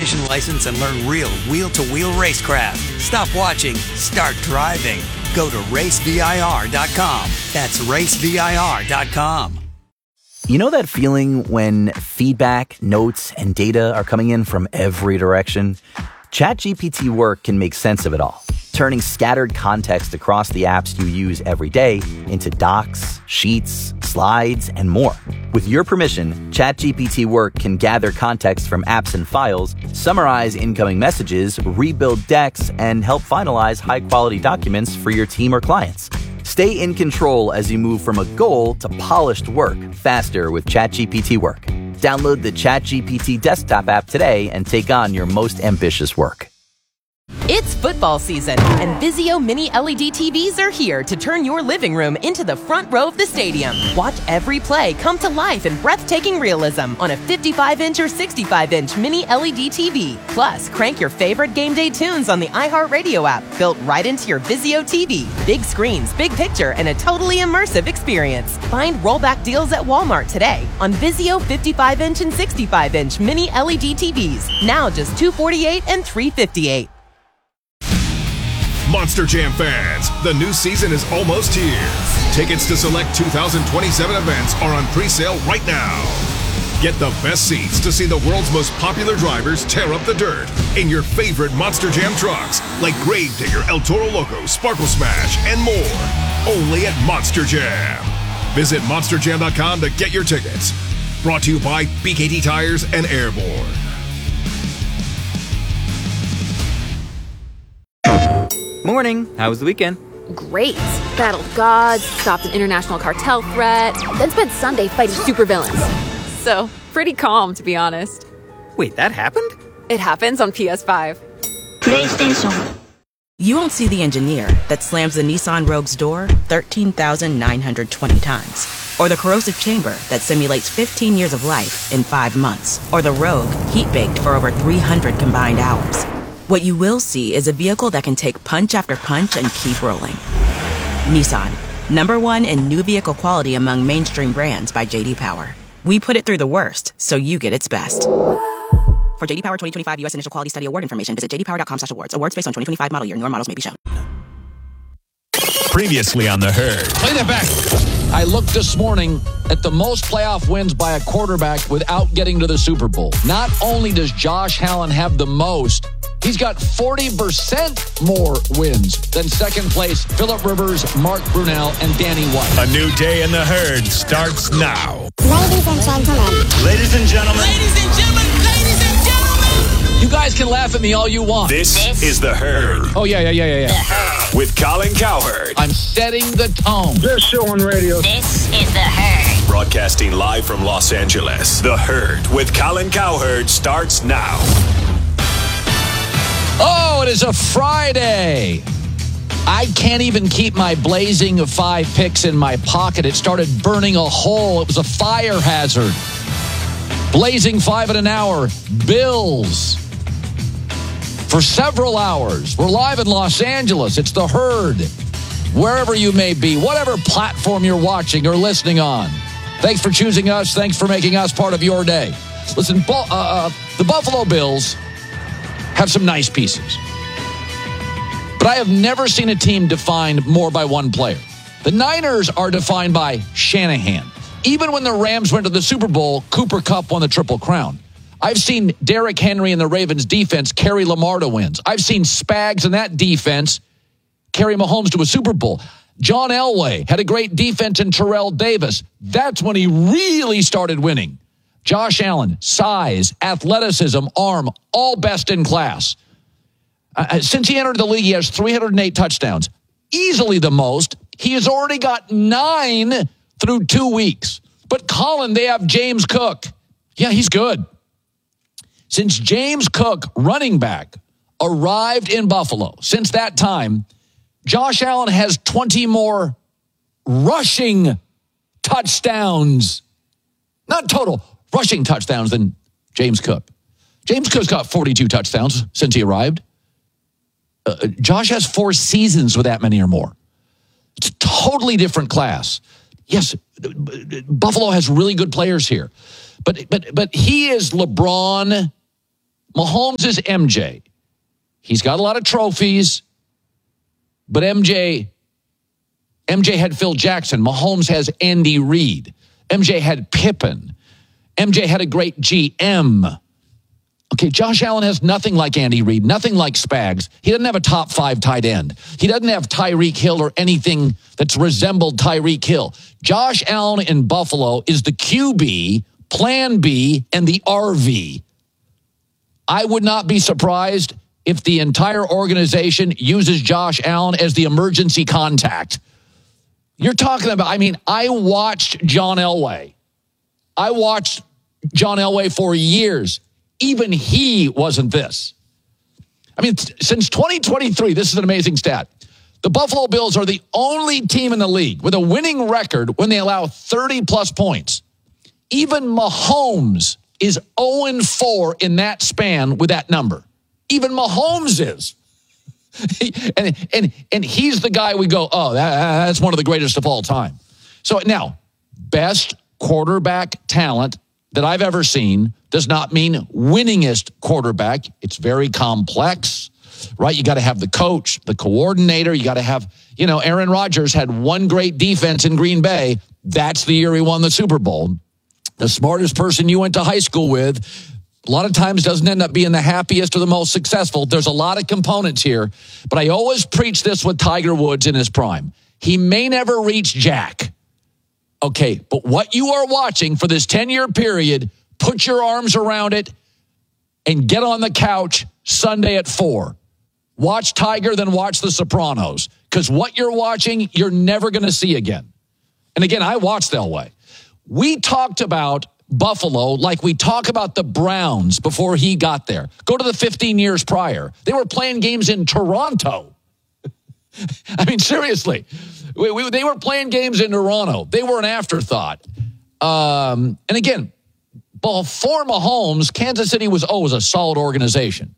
registration license and learn real wheel-to-wheel racecraft. Stop watching. Start driving. Go to racevir.com. That's racevir.com. You know that feeling when feedback, notes, and data are coming in from every direction? ChatGPT Work can make sense of it all, turning scattered context across the apps you use every day into docs, sheets, slides, and more. With your permission, ChatGPT Work can gather context from apps and files, summarize incoming messages, rebuild decks, and help finalize high-quality documents for your team or clients. Stay in control as you move from a goal to polished work faster with ChatGPT Work. Download the ChatGPT desktop app today and take on your most ambitious work. It's football season, and Vizio Mini LED TVs are here to turn your living room into the front row of the stadium. Watch every play come to life in breathtaking realism on a 55-inch or 65-inch Mini LED TV. Plus, crank your favorite game day tunes on the iHeartRadio app, built right into your Vizio TV. Big screens, big picture, and a totally immersive experience. Find rollback deals at Walmart today on Vizio 55-inch and 65-inch Mini LED TVs. Now just $248 and $358. Monster Jam fans, the new season is almost here. Tickets to select 2027 events are on pre-sale right now. Get the best seats to see the world's most popular drivers tear up the dirt in your favorite Monster Jam trucks, like Gravedigger, El Toro Loco, Sparkle Smash, and more. Only at Monster Jam. Visit monsterjam.com to get your tickets. Brought to you by BKT Tires and Airborne. Morning. How was the weekend? Great. Battled gods, stopped an international cartel threat, then spent Sunday fighting supervillains. So, pretty calm, to be honest. Wait, that happened? It happens on PS5. PlayStation. You won't see the engineer that slams the Nissan Rogue's door 13,920 times. Or the corrosive chamber that simulates 15 years of life in 5 months. Or the Rogue heat-baked for over 300 combined hours. What you will see is a vehicle that can take punch after punch and keep rolling. Nissan, #1 in new vehicle quality among mainstream brands by J.D. Power. We put it through the worst, so you get its best. For J.D. Power 2025 U.S. Initial Quality Study Award information, visit jdpower.com/awards. Awards based on 2025 model year. Newer models may be shown. Previously on The Herd. Play that back. I looked this morning at the most playoff wins by a quarterback without getting to the Super Bowl. Not only does Josh Allen have the most, he's got 40% more wins than second place Phillip Rivers, Mark Brunell, and Danny White. A new day in The Herd starts now. Ladies and gentlemen. Ladies and gentlemen. Ladies and gentlemen. Ladies and gentlemen. You guys can laugh at me all you want. This is The Herd. Oh, yeah. With Colin Cowherd. I'm setting the tone. Best show on radio. This is The Herd. Broadcasting live from Los Angeles. The Herd with Colin Cowherd starts now. Oh, it is a Friday. I can't even keep my blazing of 5 picks in my pocket. It started burning a hole. It was a fire hazard. Blazing 5 in an hour. Bills. For several hours. We're live in Los Angeles. It's The Herd. Wherever you may be, whatever platform you're watching or listening on. Thanks for choosing us. Thanks for making us part of your day. Listen, the Buffalo Bills have some nice pieces. But I have never seen a team defined more by one player. The Niners are defined by Shanahan. Even when the Rams went to the Super Bowl, Cooper Kupp won the Triple Crown. I've seen Derrick Henry and the Ravens defense carry Lamar to wins. I've seen Spags and that defense carry Mahomes to a Super Bowl. John Elway had a great defense in Terrell Davis. That's when he really started winning. Josh Allen, size, athleticism, arm, all best in class. Since he entered the league, he has 308 touchdowns. Easily the most. He has already got 9 through 2 weeks. But Colin, they have James Cook. Yeah, he's good. Since James Cook, running back, arrived in Buffalo, since that time, Josh Allen has 20 more rushing touchdowns. Not total, rushing touchdowns than James Cook. James Cook's got 42 touchdowns since he arrived. Josh has 4 seasons with that many or more. It's a totally different class. Yes, Buffalo has really good players here. But he is LeBron Mahomes is MJ. He's got a lot of trophies, but MJ had Phil Jackson. Mahomes has Andy Reid. MJ had Pippen. MJ had a great GM. Okay, Josh Allen has nothing like Andy Reid, nothing like Spags. He doesn't have a top 5 tight end. He doesn't have Tyreek Hill or anything that's resembled Tyreek Hill. Josh Allen in Buffalo is the QB, Plan B, and the RV. I would not be surprised if the entire organization uses Josh Allen as the emergency contact. You're talking about, I watched John Elway. I watched John Elway for years. Even he wasn't this. Since 2023, this is an amazing stat. The Buffalo Bills are the only team in the league with a winning record when they allow 30-plus points. Even Mahomes is 0-4 in that span with that number. Even Mahomes is. And he's the guy we go, oh, that's one of the greatest of all time. So now, best quarterback talent that I've ever seen does not mean winningest quarterback. It's very complex, right? You got to have the coach, the coordinator. You got to have, Aaron Rodgers had one great defense in Green Bay. That's the year he won the Super Bowl. The smartest person you went to high school with, a lot of times doesn't end up being the happiest or the most successful. There's a lot of components here, but I always preach this with Tiger Woods in his prime. He may never reach Jack. Okay, but what you are watching for this 10-year period, put your arms around it and get on the couch Sunday at 4. Watch Tiger, then watch The Sopranos, because what you're watching, you're never going to see again. And again, I watched Elway. We talked about Buffalo like we talk about the Browns before he got there. Go to the 15 years prior. They were playing games in Toronto. Seriously. They were playing games in Toronto. They were an afterthought. And again, before Mahomes, Kansas City was always a solid organization.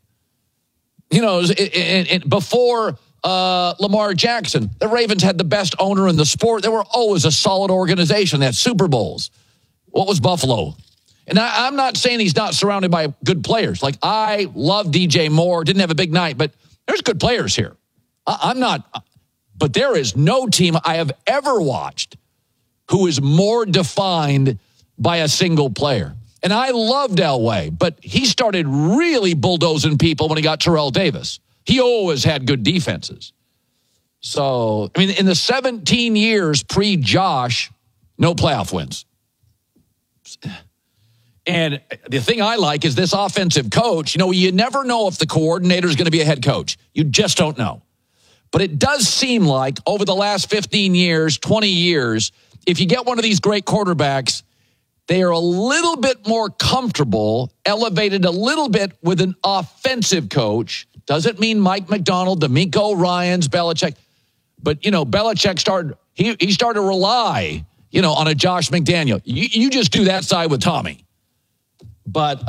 Before Lamar Jackson, the Ravens had the best owner in the sport. They were always a solid organization. They had Super Bowls. What was Buffalo? And I'm not saying he's not surrounded by good players. Like, I love DJ Moore. Didn't have a big night, but there's good players here. I'm not... But there is no team I have ever watched who is more defined by a single player. And I loved Elway, but he started really bulldozing people when he got Terrell Davis. He always had good defenses. So, in the 17 years pre-Josh, no playoff wins. And the thing I like is this offensive coach. You never know if the coordinator is going to be a head coach. You just don't know. But it does seem like over the last 15 years, 20 years, if you get one of these great quarterbacks, they are a little bit more comfortable, elevated a little bit with an offensive coach. Doesn't mean Mike McDonald, DeMeco Ryans, Belichick. But, Belichick started to rely, on a Josh McDaniel. You just do that side with Tommy. But,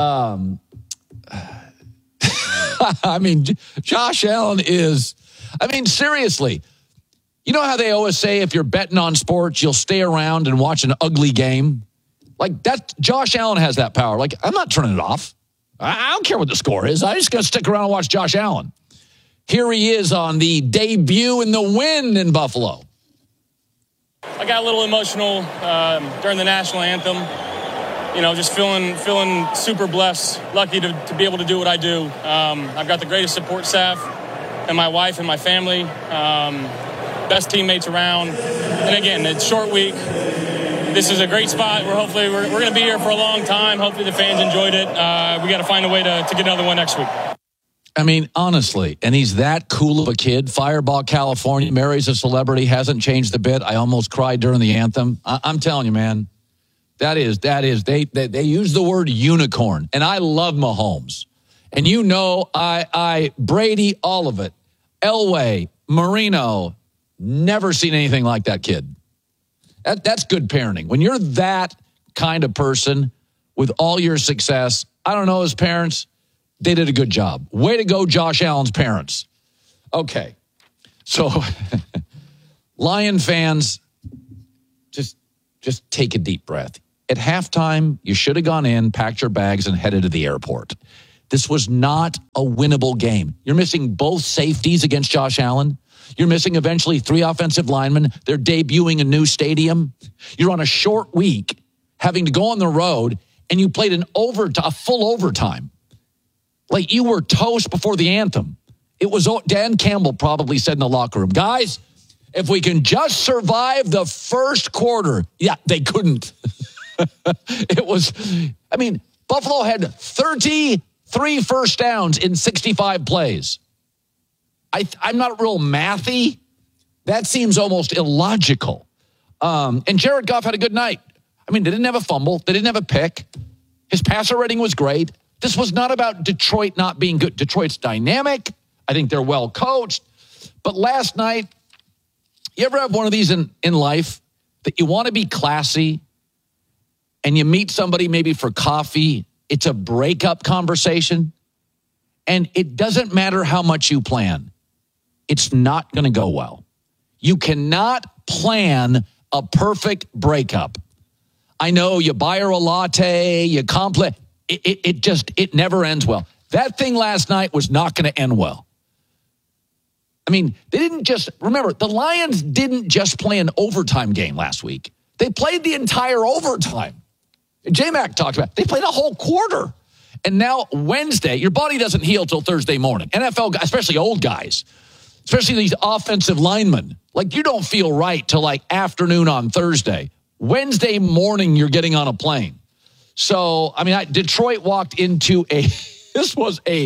Josh Allen is... seriously, you know how they always say if you're betting on sports, you'll stay around and watch an ugly game? Like, that, Josh Allen has that power. Like, I'm not turning it off. I don't care what the score is. I'm just going to stick around and watch Josh Allen. Here he is on the debut in the win in Buffalo. I got a little emotional during the national anthem. Just feeling super blessed, lucky to be able to do what I do. I've got the greatest support staff. And my wife and my family, best teammates around. And again, it's a short week. This is a great spot. We're going to be here for a long time. Hopefully the fans enjoyed it. We got to find a way to get another one next week. Honestly, and he's that cool of a kid. Fireball, California, marries a celebrity, hasn't changed a bit. I almost cried during the anthem. I'm telling you, man, that is. They use the word unicorn, and I love Mahomes. And I Brady, all of it. Elway, Marino, never seen anything like that kid. That's good parenting. When you're that kind of person with all your success, I don't know, his parents, they did a good job. Way to go, Josh Allen's parents. Okay. So, Lion fans, just take a deep breath. At halftime, you should have gone in, packed your bags, and headed to the airport. This was not a winnable game. You're missing both safeties against Josh Allen. You're missing eventually 3 offensive linemen. They're debuting a new stadium. You're on a short week, having to go on the road, and you played a full overtime. Like, you were toast before the anthem. It was Dan Campbell probably said in the locker room, guys, if we can just survive the first quarter. Yeah, they couldn't. Buffalo had 33 first downs in 65 plays. I'm not real mathy. That seems almost illogical. And Jared Goff had a good night. They didn't have a fumble. They didn't have a pick. His passer rating was great. This was not about Detroit not being good. Detroit's dynamic. I think they're well coached. But last night, you ever have one of these in life that you want to be classy and you meet somebody maybe for coffee? It's a breakup conversation. And it doesn't matter how much you plan. It's not going to go well. You cannot plan a perfect breakup. I know you buy her a latte, you compliment. It never ends well. That thing last night was not going to end well. They didn't just, remember, the Lions didn't just play an overtime game last week. They played the entire overtime. J-Mac talked about it. They played a whole quarter. And now Wednesday, your body doesn't heal till Thursday morning. NFL guys, especially old guys, especially these offensive linemen, you don't feel right till afternoon on Thursday. Wednesday morning, you're getting on a plane. So, Detroit walked into this was a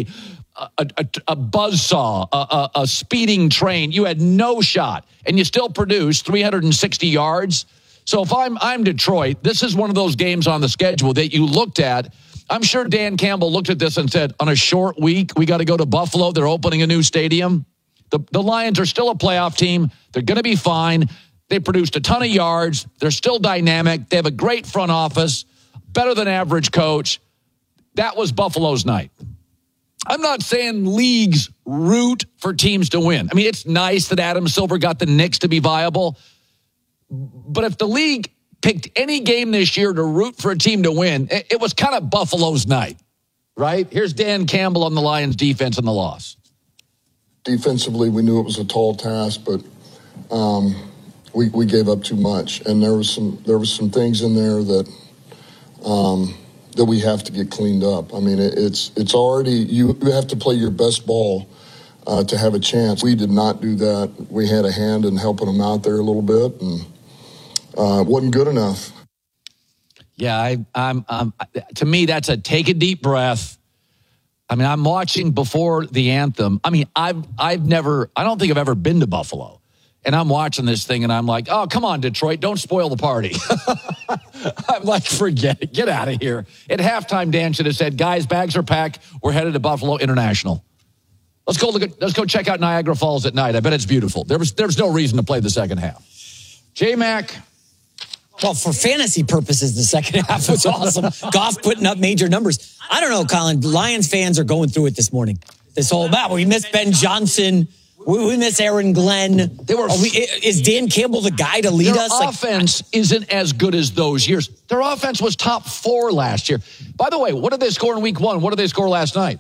buzzsaw, a speeding train. You had no shot, and you still produced 360 yards. So if I'm Detroit, this is one of those games on the schedule that you looked at. I'm sure Dan Campbell looked at this and said, on a short week, we got to go to Buffalo. They're opening a new stadium. The Lions are still a playoff team. They're going to be fine. They produced a ton of yards. They're still dynamic. They have a great front office, better than average coach. That was Buffalo's night. I'm not saying leagues root for teams to win. It's nice that Adam Silver got the Knicks to be viable. But if the league picked any game this year to root for a team to win, it was kind of Buffalo's night, right? Here's Dan Campbell on the Lions defense in the loss. Defensively, we knew it was a tall task, but we gave up too much. And there was some things in there that we have to get cleaned up. It's already, you have to play your best ball to have a chance. We did not do that. We had a hand in helping them out there a little bit, and it wasn't good enough. Yeah, to me, that's a take a deep breath. I'm watching before the anthem. I don't think I've ever been to Buffalo. And I'm watching this thing and I'm like, oh, come on, Detroit, don't spoil the party. I'm like, forget it. Get out of here. At halftime, Dan should have said, guys, bags are packed. We're headed to Buffalo International. Let's go check out Niagara Falls at night. I bet it's beautiful. There's no reason to play the second half. J-Mac. Well, for fantasy purposes, the second half was awesome. Goff putting up major numbers. I don't know, Colin. Lions fans are going through it this morning. This whole we missed Ben Johnson. We miss Aaron Glenn. Is Dan Campbell the guy to lead us? Their offense isn't as good as those years. Their offense was top 4 last year. By the way, what did they score in week 1? What did they score last night?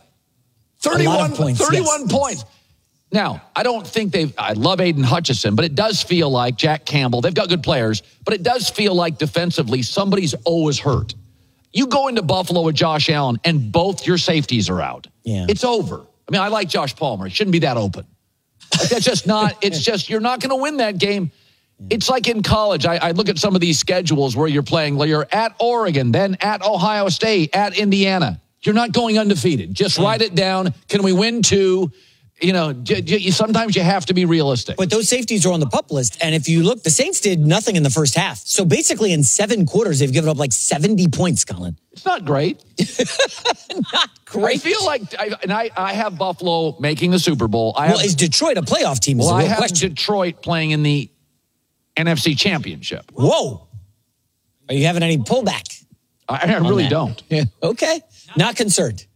31 points. Now, I don't think I love Aiden Hutchinson, but it does feel like Jack Campbell, they've got good players, but it does feel like defensively somebody's always hurt. You go into Buffalo with Josh Allen and both your safeties are out. Yeah. It's over. I like Josh Palmer. It shouldn't be that open. That's just not, you're not going to win that game. It's like in college. I look at some of these schedules where you're at Oregon, then at Ohio State, at Indiana. You're not going undefeated. Just write it down. Can we win 2? Sometimes you have to be realistic. But those safeties are on the PUP list. And if you look, the Saints did nothing in the first half. So basically in 7 quarters, they've given up 70 points, Colin. It's not great. Not great. I feel like, I have Buffalo making the Super Bowl. Is Detroit a playoff team? I have Detroit playing in the NFC Championship. Whoa. Are you having any pullback? I really don't. Yeah. Okay. Not concerned.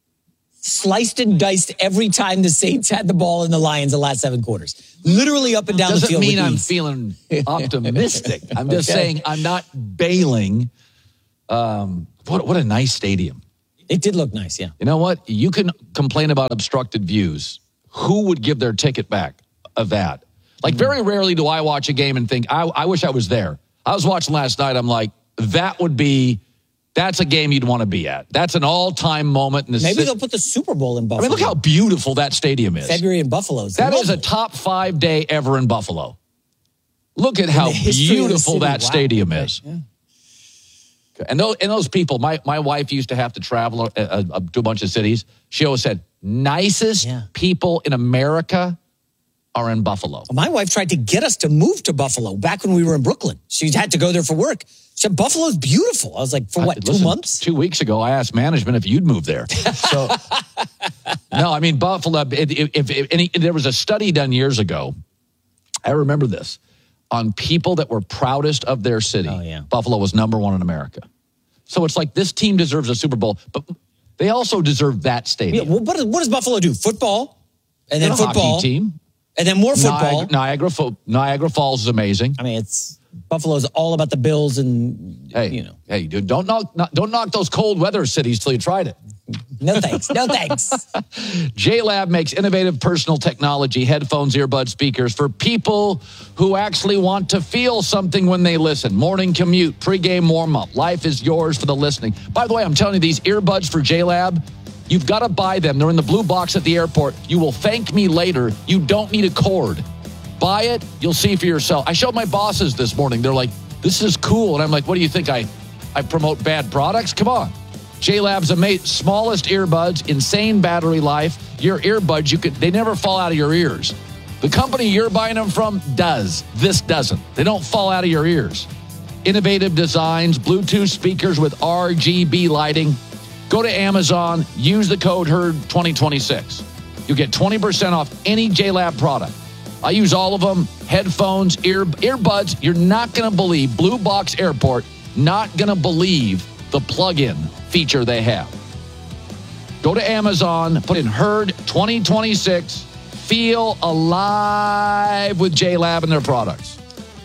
Sliced and diced every time the Saints had the ball in the Lions the last 7 quarters. Literally up and down the field. Doesn't mean I'm feeling optimistic. I'm just saying I'm not bailing. What a nice stadium. It did look nice, yeah. You know what? You can complain about obstructed views. Who would give their ticket back of that? Like, very rarely do I watch a game and think, I wish I was there. I was watching last night. I'm like, that's a game you'd want to be at. That's an all-time moment. In the Maybe they'll put the Super Bowl in Buffalo. I mean, look how beautiful that stadium is. February in Buffalo. That is a top 5 day ever in Buffalo. Look at how beautiful that stadium is. Yeah. And those people, my wife used to have to travel to a bunch of cities. She always said, nicest people in America are in Buffalo. My wife tried to get us to move to Buffalo back when we were in Brooklyn. She had to go there for work. She said, Buffalo's beautiful. I was like, for what, 2 months? 2 weeks ago, I asked management if you'd move there. So, no, I mean, Buffalo, there was a study done years ago. I remember this. On people that were proudest of their city. Oh, yeah. Buffalo was number 1 in America. So it's like this team deserves a Super Bowl, but they also deserve that stadium. Yeah, well, what does Buffalo do? Football, and then football, hockey team, and then more football. Niagara Falls is amazing. I mean, Buffalo's all about the Bills, and hey, dude, don't knock those cold weather cities till you tried it. No thanks. No thanks. JLab makes innovative personal technology, headphones, earbuds, speakers for people who actually want to feel something when they listen. Morning commute, pregame warm-up. Life is yours for the listening. By the way, I'm telling you, these earbuds for JLab, you've got to buy them. They're in the blue box at the airport. You will thank me later. You don't need a cord. Buy it. You'll see for yourself. I showed my bosses this morning. They're like, this is cool. And I'm like, what do you think? I promote bad products? Come on. JLab's smallest earbuds, insane battery life. Your earbuds, they never fall out of your ears. The company you're buying them from does. This doesn't. They don't fall out of your ears. Innovative designs, Bluetooth speakers with RGB lighting. Go to Amazon, use the code HERD2026. You'll get 20% off any JLab product. I use all of them, headphones, earbuds. You're not going to believe, Blue Box Airport, not going to believe the plug-in feature they have. Go to Amazon, put in HERD 2026, feel alive with JLab and their products.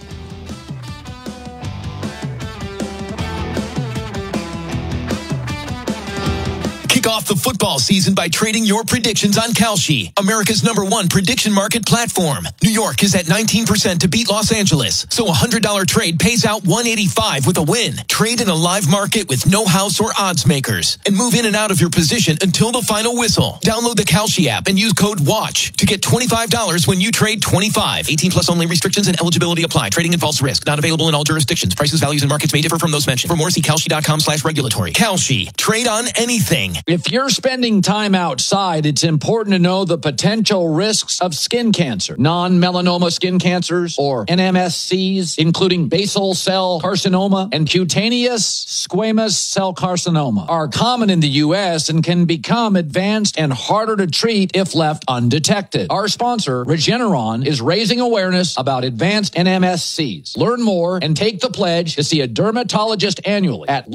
Kick off the football season by trading your predictions on Kalshi, America's #1 prediction market platform. New York is at 19% to beat Los Angeles, so a $100 trade pays out $185 with a win. Trade in a live market with no house or odds makers, and move in and out of your position until the final whistle. Download the Kalshi app and use code WATCH to get $25 when you trade 25. 18 plus only. Restrictions and eligibility apply. Trading involves risk. Not available in all jurisdictions. Prices, values, and markets may differ from those mentioned. For more, see Kalshi.com/regulatory. Kalshi. Trade on anything. If you're spending time outside, it's important to know the potential risks of skin cancer. Non-melanoma skin cancers, or NMSCs, including basal cell carcinoma and cutaneous squamous cell carcinoma, are common in the U.S. and can become advanced and harder to treat if left undetected. Our sponsor, Regeneron, is raising awareness about advanced NMSCs. Learn more and take the pledge to see a dermatologist annually at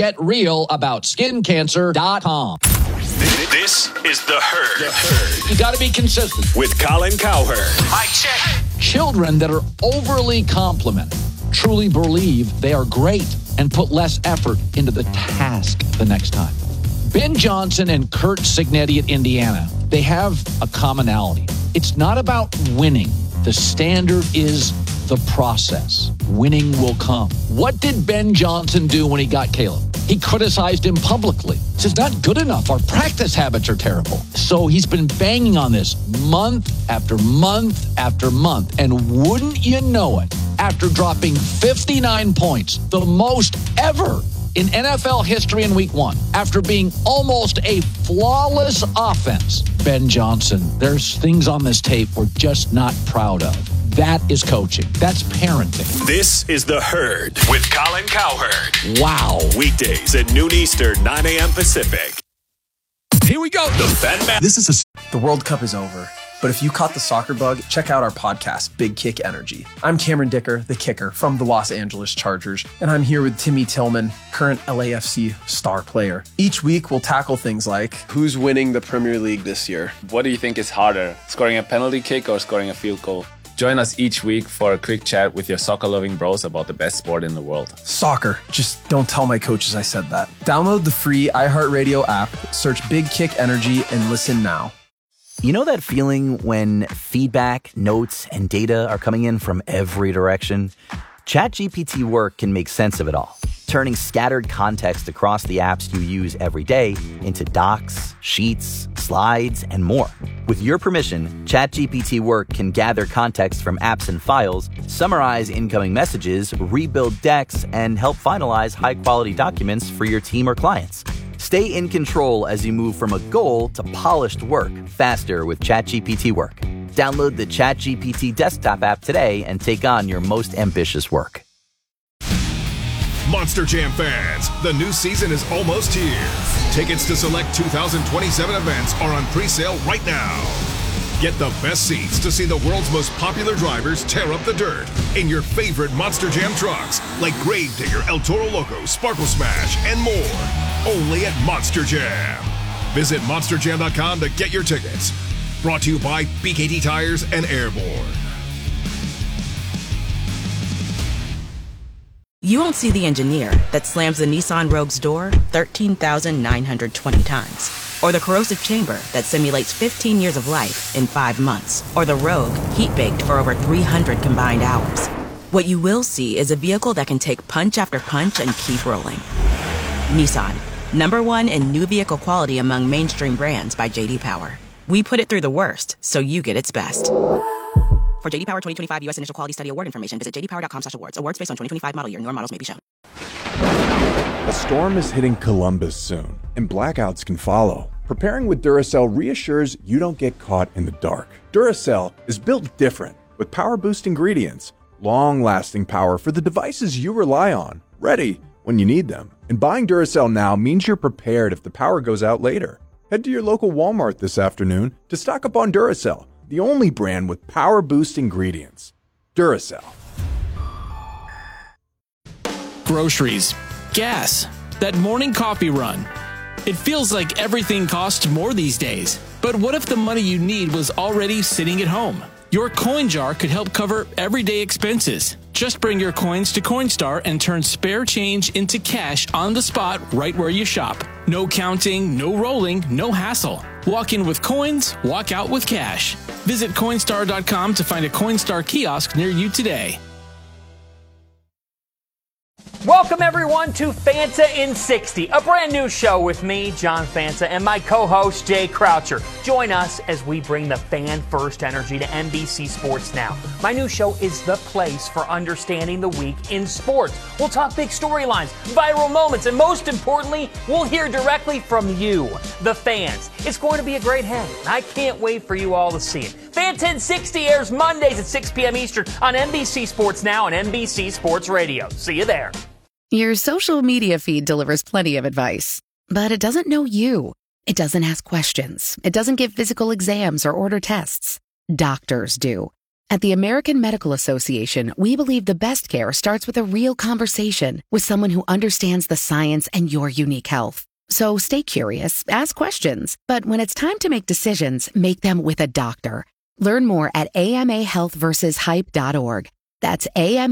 letsgetrrealaboutSkinCancer.com. This is The Herd. You got to be consistent. With Colin Cowherd. Mic check. Children that are overly complimented truly believe they are great and put less effort into the task the next time. Ben Johnson and Kurt Signetti at Indiana, they have a commonality. It's not about winning. The standard is the process. Winning will come. What did Ben Johnson do when he got Caleb? He criticized him publicly. He says, not good enough. Our practice habits are terrible. So he's been banging on this month after month after month. And wouldn't you know it, after dropping 59 points, the most ever in NFL history in week 1, after being almost a flawless offense, Ben Johnson, there's things on this tape we're just not proud of. That is coaching. That's parenting. This is The Herd with Colin Cowherd. Wow. Weekdays at noon Eastern, 9 a.m. Pacific. Here we go. The Fan Man. The World Cup is over. But if you caught the soccer bug, check out our podcast, Big Kick Energy. I'm Cameron Dicker, the kicker from the Los Angeles Chargers, and I'm here with Timmy Tillman, current LAFC star player. Each week, we'll tackle things like, who's winning the Premier League this year? What do you think is harder, scoring a penalty kick or scoring a field goal? Join us each week for a quick chat with your soccer-loving bros about the best sport in the world. Soccer. Just don't tell my coaches I said that. Download the free iHeartRadio app, search Big Kick Energy, and listen now. You know that feeling when feedback, notes, and data are coming in from every direction? ChatGPT Work can make sense of it all, turning scattered context across the apps you use every day into docs, sheets, slides, and more. With your permission, ChatGPT Work can gather context from apps and files, summarize incoming messages, rebuild decks, and help finalize high-quality documents for your team or clients. Stay in control as you move from a goal to polished work faster with ChatGPT Work. Download the ChatGPT desktop app today and take on your most ambitious work. Monster Jam fans, the new season is almost here. Tickets to select 2027 events are on pre-sale right now. Get the best seats to see the world's most popular drivers tear up the dirt in your favorite Monster Jam trucks like Gravedigger, El Toro Loco, Sparkle Smash, and more. Only at Monster Jam. Visit monsterjam.com to get your tickets. Brought to you by BKT Tires and Airborne. You won't see the engineer that slams the Nissan Rogue's door 13,920 times. Or the corrosive chamber that simulates 15 years of life in 5 months. Or the Rogue heat-baked for over 300 combined hours. What you will see is a vehicle that can take punch after punch and keep rolling. Nissan, #1 in new vehicle quality among mainstream brands by J.D. Power. We put it through the worst, so you get its best. For J.D. Power 2025 U.S. Initial Quality Study Award information, visit jdpower.com/awards. Awards based on 2025 model year. Newer models may be shown. A storm is hitting Columbus soon, and blackouts can follow. Preparing with Duracell reassures you don't get caught in the dark. Duracell is built different, with power-boost ingredients, long-lasting power for the devices you rely on, ready when you need them. And buying Duracell now means you're prepared if the power goes out later. Head to your local Walmart this afternoon to stock up on Duracell, the only brand with power-boost ingredients. Duracell. Groceries, gas, that morning coffee run. It feels like everything costs more these days. But what if the money you need was already sitting at home? Your coin jar could help cover everyday expenses. Just bring your coins to Coinstar and turn spare change into cash on the spot right where you shop. No counting, no rolling, no hassle. Walk in with coins, walk out with cash. Visit Coinstar.com to find a Coinstar kiosk near you today. Welcome, everyone, to Fanta in 60, a brand new show with me, John Fanta, and my co-host, Jay Croucher. Join us as we bring the fan-first energy to NBC Sports Now. My new show is the place for understanding the week in sports. We'll talk big storylines, viral moments, and most importantly, we'll hear directly from you, the fans. It's going to be a great hang. I can't wait for you all to see it. Fanta in 60 airs Mondays at 6 p.m. Eastern on NBC Sports Now and NBC Sports Radio. See you there. Your social media feed delivers plenty of advice, but it doesn't know you. It doesn't ask questions. It doesn't give physical exams or order tests. Doctors do. At the American Medical Association, we believe the best care starts with a real conversation with someone who understands the science and your unique health. So stay curious, ask questions, but when it's time to make decisions, make them with a doctor. Learn more at amahealthversushype.org. That's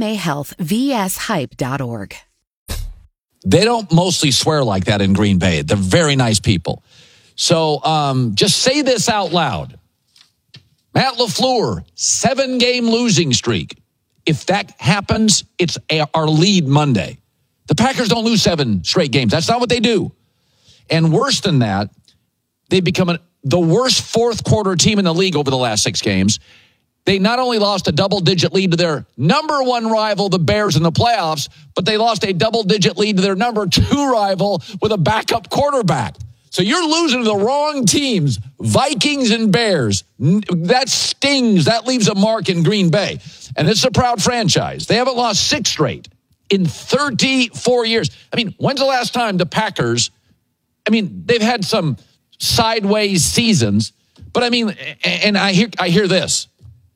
amahealthvshype.org. They don't mostly swear like that in Green Bay. They're very nice people. So just say this out loud. Matt LaFleur, 7-game losing streak. If that happens, it's our lead Monday. The Packers don't lose 7 straight games. That's not what they do. And worse than that, they've become the worst fourth quarter team in the league over the last 6 games. They not only lost a double-digit lead to their number 1 rival, the Bears, in the playoffs, but they lost a double-digit lead to their number 2 rival with a backup quarterback. So you're losing to the wrong teams, Vikings and Bears. That stings. That leaves a mark in Green Bay. And it's a proud franchise. They haven't lost 6 straight in 34 years. I mean, when's the last time the Packers, they've had some sideways seasons, but and I hear this.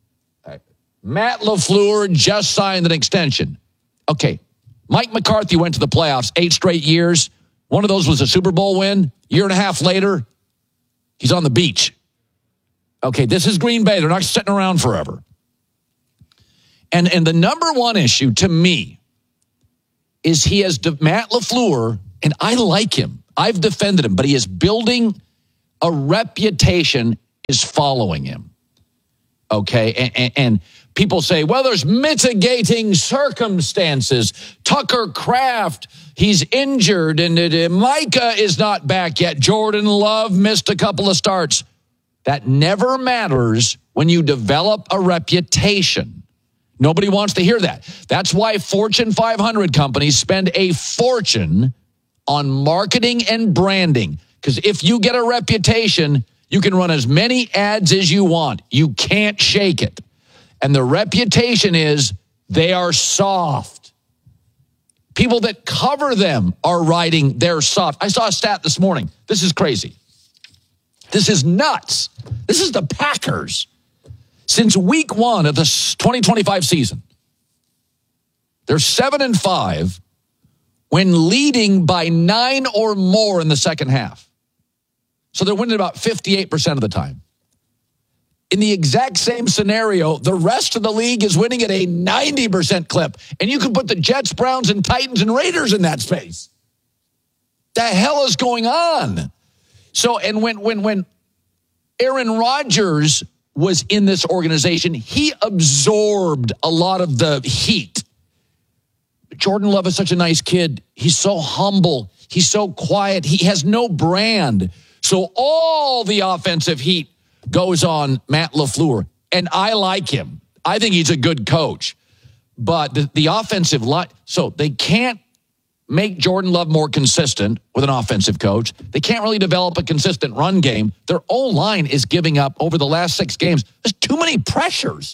Matt LaFleur just signed an extension. Okay, Mike McCarthy went to the playoffs 8 straight years. One of those was a Super Bowl win. Year and a half later, he's on the beach. Okay, this is Green Bay. They're not sitting around forever. And the number one issue to me is Matt LaFleur, and I like him. I've defended him, but he is building a reputation, is following him. Okay, and people say, well, there's mitigating circumstances. Tucker Kraft, he's injured, and Micah is not back yet. Jordan Love missed a couple of starts. That never matters when you develop a reputation. Nobody wants to hear that. That's why Fortune 500 companies spend a fortune on marketing and branding. Because if you get a reputation, you can run as many ads as you want. You can't shake it. And the reputation is they are soft. People that cover them are writing they're soft. I saw a stat this morning. This is crazy. This is nuts. This is the Packers. Since week 1 of the 2025 season, they're 7-5 when leading by 9 or more in the second half. So they're winning about 58% of the time. In the exact same scenario, the rest of the league is winning at a 90% clip. And you can put the Jets, Browns, and Titans and Raiders in that space. The hell is going on? So, and when Aaron Rodgers was in this organization, he absorbed a lot of the heat. Jordan Love is such a nice kid. He's so humble. He's so quiet. He has no brand. So all the offensive heat goes on Matt LaFleur. And I like him. I think he's a good coach. But the offensive line, so they can't make Jordan Love more consistent with an offensive coach. They can't really develop a consistent run game. Their O-line is giving up over the last 6 games. There's too many pressures.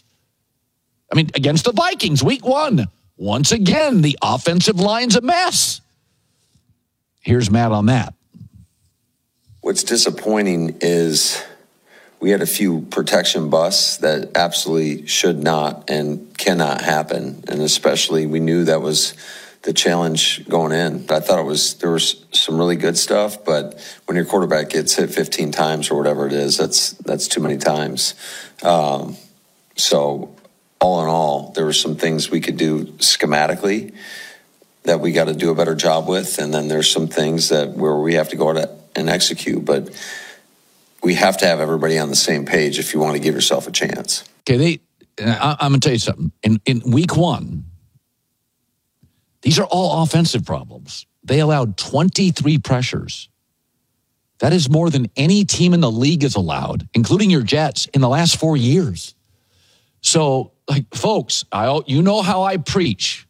I mean, against the Vikings, week 1, once again, the offensive line's a mess. Here's Matt on that. What's disappointing is we had a few protection busts that absolutely should not and cannot happen. And especially we knew that was the challenge going in. I thought there was some really good stuff, but when your quarterback gets hit 15 times or whatever it is, that's too many times. So all in all, there were some things we could do schematically that we got to do a better job with. And then there's some things where we have to go out and execute, but we have to have everybody on the same page if you want to give yourself a chance. Okay, I'm going to tell you something. In week 1, these are all offensive problems. They allowed 23 pressures. That is more than any team in the league has allowed, including your Jets, in the last 4 years. So, folks, you know how I preach.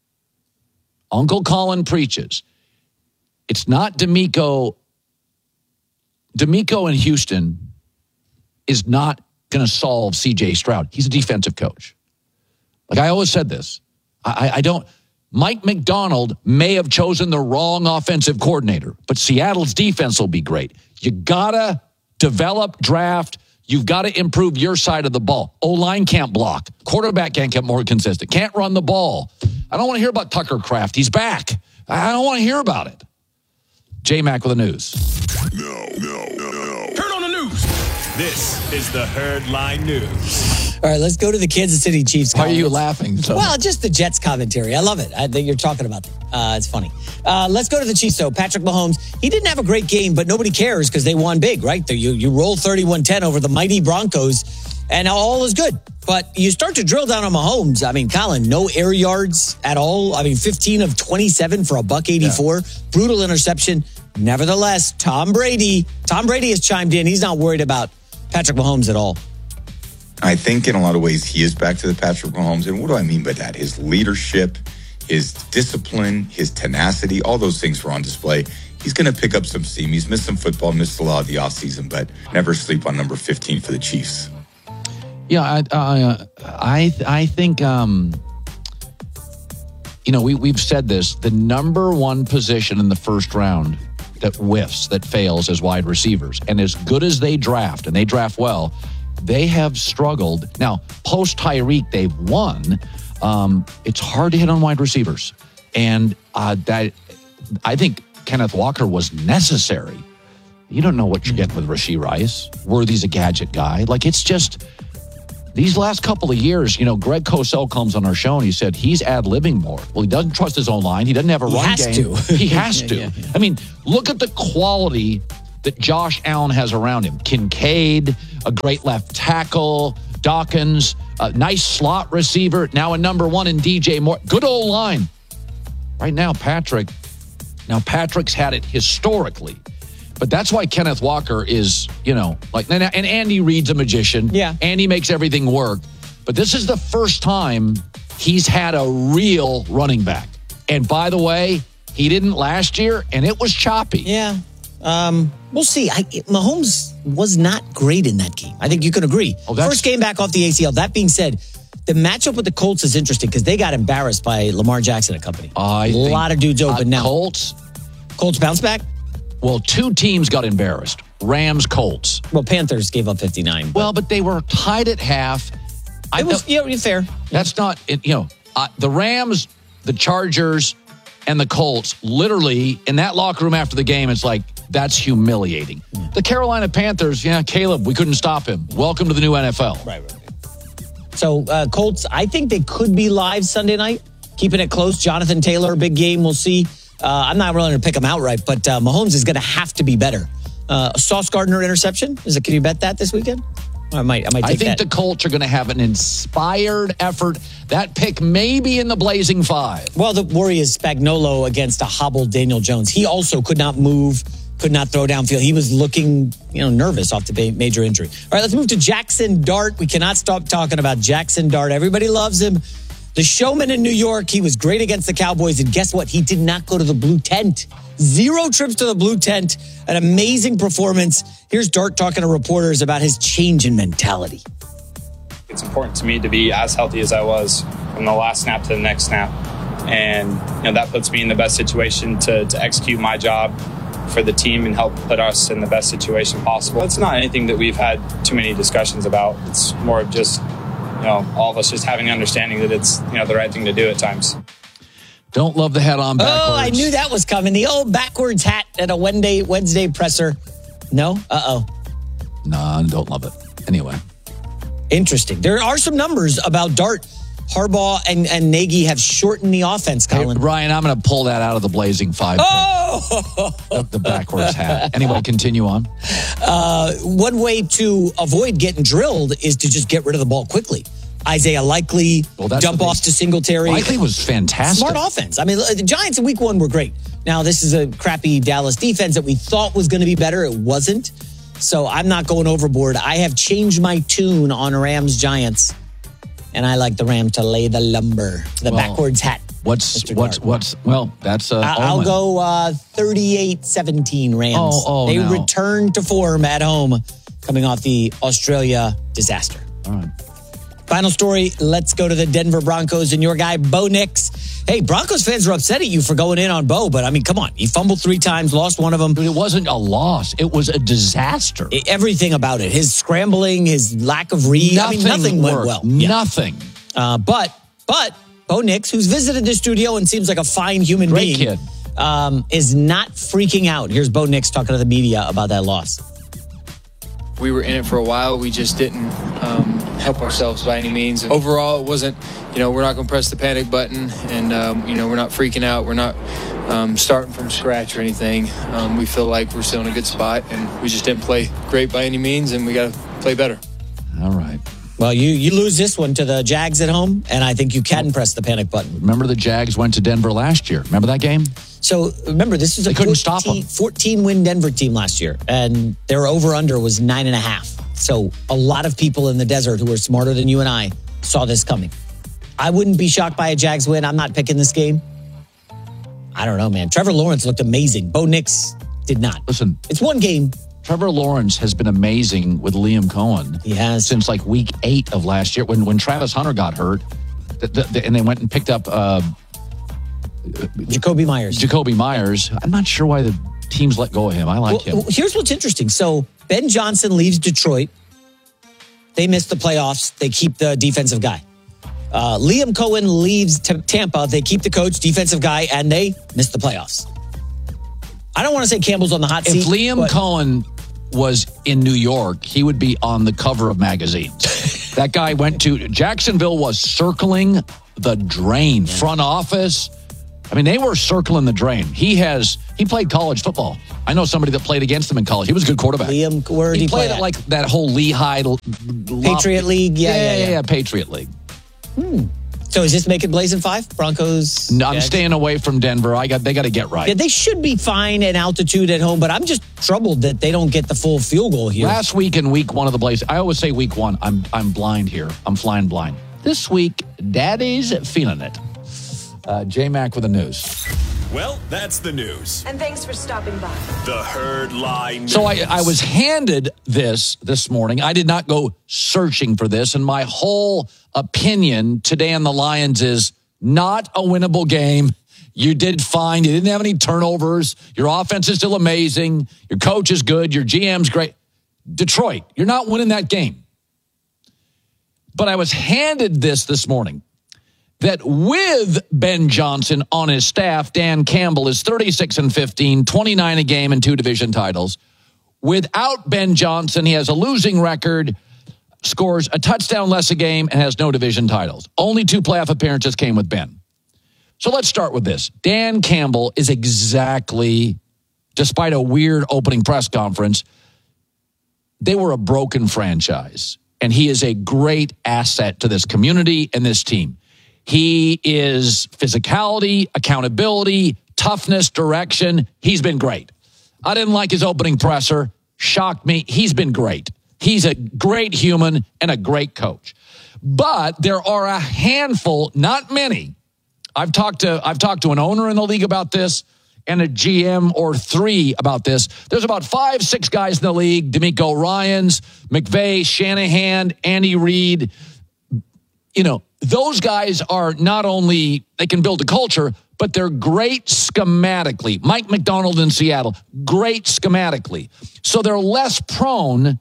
Uncle Colin preaches. It's not DeMeco. DeMeco in Houston is not going to solve C.J. Stroud. He's a defensive coach. I always said this. I don't... Mike McDonald may have chosen the wrong offensive coordinator, but Seattle's defense will be great. You got to develop, draft. You've got to improve your side of the ball. O-line can't block. Quarterback can't get more consistent. Can't run the ball. I don't want to hear about Tucker Kraft. He's back. I don't want to hear about it. J-Mac with the news. No. Heard on the news. This is the Herd Line News. All right, let's go to the Kansas City Chiefs. Why are you laughing? Well, just the Jets commentary. I love it. I think you're talking about them. It's funny. Let's go to the Chiefs, though. Patrick Mahomes, he didn't have a great game, but nobody cares because they won big, right? You roll 31-10 over the mighty Broncos, and all is good. But you start to drill down on Mahomes. I mean, Colin, no air yards at all. I mean, 15 of 27 for $184. Yeah. Brutal interception. Nevertheless, Tom Brady has chimed in. He's not worried about Patrick Mahomes at all. I think in a lot of ways he is back to the Patrick Mahomes. And what do I mean by that? His leadership, his discipline, his tenacity, all those things were on display. He's going to pick up some steam. He's missed some football, missed a lot of the offseason, but never sleep on number 15 for the Chiefs. Yeah, I think, we've said this. The number one position in the first round that whiffs, that fails, is wide receivers. And as good as they draft, and they draft well, they have struggled. Now, post Tyreek, they've won. It's hard to hit on wide receivers. And that I think Kenneth Walker was necessary. You don't know what you're getting with Rashee Rice. Worthy's a gadget guy. It's just these last couple of years, Greg Cosell comes on our show and he said he's ad-libbing more. Well, he doesn't trust his own line. He doesn't have a run game. He has to. Yeah. I mean, look at the quality that Josh Allen has around him. Kincaid, a great left tackle, Dawkins, a nice slot receiver, now a number one in DJ Moore. Good old line. Right now, Patrick's had it historically. But that's why Kenneth Walker is, and Andy Reid's a magician. Yeah. Andy makes everything work. But this is the first time he's had a real running back. And by the way, he didn't last year, and it was choppy. Yeah. We'll see. Mahomes was not great in that game. I think you can agree. First game back off the ACL. That being said, the matchup with the Colts is interesting because they got embarrassed by Lamar Jackson and company. A lot of dudes open now. Colts bounce back? Well, two teams got embarrassed. Rams, Colts. Well, Panthers gave up 59. But they were tied at half. Fair. That's not, the Rams, the Chargers, and the Colts, literally, in that locker room after the game, it's like, that's humiliating. Yeah. The Carolina Panthers, Caleb, we couldn't stop him. Welcome to the new NFL. Right. So, Colts, I think they could be live Sunday night, keeping it close. Jonathan Taylor, big game, we'll see. I'm not willing to pick him outright, but Mahomes is going to have to be better. Sauce Gardner interception, can you bet that this weekend? I might take that. I think the Colts are going to have an inspired effort. That pick may be in the Blazing Five. Well, the worry is Spagnuolo against a hobbled Daniel Jones. He also could not move, could not throw downfield. He was looking, nervous off the major injury. All right, let's move to Jackson Dart. We cannot stop talking about Jackson Dart. Everybody loves him. The showman in New York, he was great against the Cowboys. And guess what? He did not go to the blue tent. 0 trips to the blue tent. An amazing performance. Here's Dart talking to reporters about his change in mentality. It's important to me to be as healthy as I was from the last snap to the next snap. And that puts me in the best situation to execute my job for the team and help put us in the best situation possible. It's not anything that we've had too many discussions about. It's more of just all of us just having the understanding that it's, the right thing to do at times. Don't love the hat on backwards. Oh, I knew that was coming. The old backwards hat at a Wednesday presser. No? Uh-oh. No, don't love it. Anyway. Interesting. There are some numbers about Dart. Harbaugh and Nagy have shortened the offense, Colin. Hey, Ryan, I'm going to pull that out of the Blazing Five. The backwards hat. Anyway, continue on. One way to avoid getting drilled is to just get rid of the ball quickly. Isaiah Likely, dump off to Singletary. Likely was fantastic. Smart offense. I mean, the Giants in week 1 were great. Now, this is a crappy Dallas defense that we thought was going to be better. It wasn't. So I'm not going overboard. I have changed my tune on Rams-Giants. And I like the Rams to lay the lumber. The backwards hat. That's I'll go 38-17 Rams. They return to form at home coming off the Australia disaster. All right. Final story, let's go to the Denver Broncos and your guy, Bo Nix. Hey, Broncos fans are upset at you for going in on Bo, but I mean, come on. He fumbled 3 times, lost one of them. But it wasn't a loss. It was a disaster. Everything about it. His scrambling, his lack of read. Nothing went well. Nothing. But Bo Nix, who's visited the studio and seems like a fine human being, kid. Is not freaking out. Here's Bo Nix talking to the media about that loss. We were in it for a while. We just didn't help ourselves by any means. And overall, it wasn't, we're not going to press the panic button and, we're not freaking out. We're not starting from scratch or anything. We feel like we're still in a good spot and we just didn't play great by any means and we got to play better. All right. Well, you lose this one to the Jags at home, and I think you can press the panic button. Remember the Jags went to Denver last year. Remember that game? So, remember, this is a 14-win Denver team last year, and their over-under was 9.5. So, a lot of people in the desert who are smarter than you and I saw this coming. I wouldn't be shocked by a Jags win. I'm not picking this game. I don't know, man. Trevor Lawrence looked amazing. Bo Nix did not. Listen. It's one game. Trevor Lawrence has been amazing with Liam Cohen. He has. Since like week 8 of last year when Travis Hunter got hurt and they went and picked up Jacoby Myers. I'm not sure why the teams let go of him. I like him. Here's what's interesting. So Ben Johnson leaves Detroit. They miss the playoffs. They keep the defensive guy. Liam Cohen leaves Tampa. They keep the coach, defensive guy, and they miss the playoffs. I don't want to say Campbell's on the hot seat. If Liam Cohen was in New York, he would be on the cover of magazines. That guy went to Jacksonville, was circling the drain. Front office. I mean, they were circling the drain. He played college football. I know somebody that played against him in college. He was a good quarterback. Liam, where did he played play at like that whole Lehigh Patriot League? Yeah, Patriot League. So is this making Blazing 5? Broncos? No, I'm staying away from Denver. They got to get right. Yeah, they should be fine at altitude at home, but I'm just troubled that they don't get the full field goal here. Last week in week 1 of the Blazers, I always say week 1, I'm blind here. I'm flying blind. This week, Daddy's feeling it. J-Mac with the news. Well, that's the news. And thanks for stopping by. The Herd Lie News. So I was handed this morning. I did not go searching for this, and my whole opinion today on the Lions is not a winnable game. You did fine. You didn't have any turnovers. Your offense is still amazing. Your coach is good. Your GM's great. Detroit, you're not winning that game. But I was handed this morning. That with Ben Johnson on his staff, Dan Campbell is 36-15, 29 a game and 2 division titles. Without Ben Johnson, he has a losing record, scores a touchdown less a game, and has no division titles. Only 2 playoff appearances came with Ben. So let's start with this. Dan Campbell is exactly, despite a weird opening press conference, they were a broken franchise. And he is a great asset to this community and this team. He is physicality, accountability, toughness, direction. He's been great. I didn't like his opening presser. Shocked me. He's been great. He's a great human and a great coach. But there are a handful, not many. I've talked to an owner in the league about this and a GM or 3 about this. There's about 5, 6 guys in the league. D'Amico Ryans, McVay, Shanahan, Andy Reid. Those guys are not only, they can build a culture, but they're great schematically. Mike McDonald in Seattle, great schematically. So they're less prone